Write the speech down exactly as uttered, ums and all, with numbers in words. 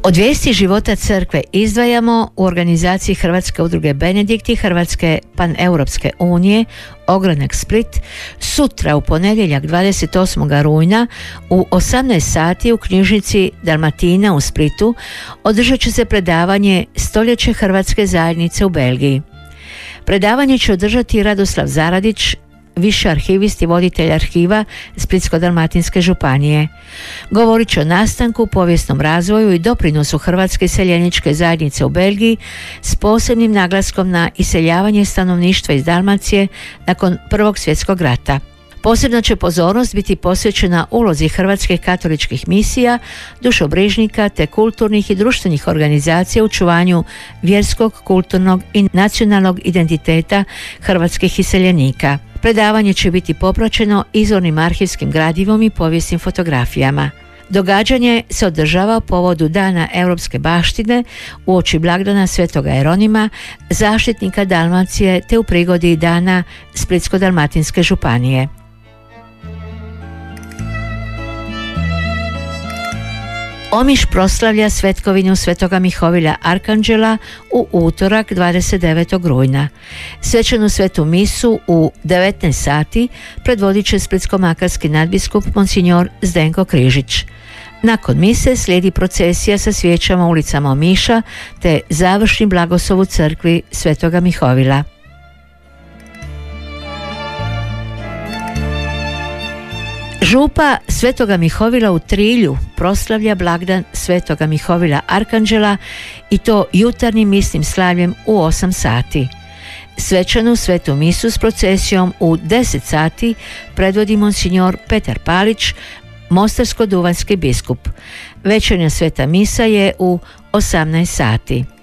Od vijesti života crkve izdvajamo u organizaciji Hrvatske udruge Benedikt i Hrvatske Paneuropske unije Ogranak Split sutra u ponedjeljak dvadeset osmog rujna u osamnaest sati u knjižnici Dalmatina u Splitu održat će se predavanje Stoljeće Hrvatske zajednice u Belgiji. Predavanje će održati Radoslav Zaradić, viši arhivist i voditelj arhiva Splitsko-dalmatinske županije. Govorit će o nastanku, povijesnom razvoju i doprinosu Hrvatske iseljeničke zajednice u Belgiji s posebnim naglaskom na iseljavanje stanovništva iz Dalmacije nakon Prvog svjetskog rata. Posebna će pozornost biti posvećena ulozi hrvatskih katoličkih misija, dušobrižnika te kulturnih i društvenih organizacija u čuvanju vjerskog, kulturnog i nacionalnog identiteta hrvatskih iseljenika. Predavanje će biti popraćeno izvornim arhivskim gradivom i povijesnim fotografijama. Događanje se održava povodu Dana europske baštine uoči blagdana Svetoga Jeronima, zaštitnika Dalmacije, te u prigodi Dana Splitsko-dalmatinske županije. Omiš proslavlja svetkovinu Svetoga Mihovila Arkanđela u utorak dvadeset devetog rujna. Svečanu svetu misu u devetnaest sati predvodit će splitsko-makarski nadbiskup Monsignor Zdenko Križić. Nakon mise slijedi procesija sa svijećama ulicama Omiša te završni blagoslov u crkvi Svetoga Mihovila. Župa Svetoga Mihovila u Trilju proslavlja blagdan Svetoga Mihovila Arkanđela i to jutarnjim misnim slavljem u osam sati. Svečanu svetu misu s procesijom u deset sati predvodi monsignor Petar Palić, mostarsko-duvanjski biskup. Večernja sveta misa je u osamnaest sati.